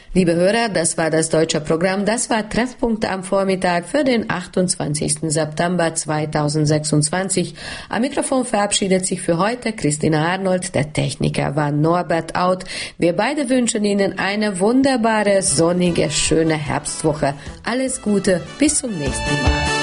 Liebe Hörer, das war das deutsche Programm. Das war Treffpunkt am Vormittag für den 28. September 2026. Am Mikrofon verabschiedet sich für heute Christina Arnold. Der Techniker war Norbert Out. Wir beide wünschen Ihnen eine wunderbare, sonnige, schöne Herbstwoche. Alles Gute, bis zum nächsten Mal.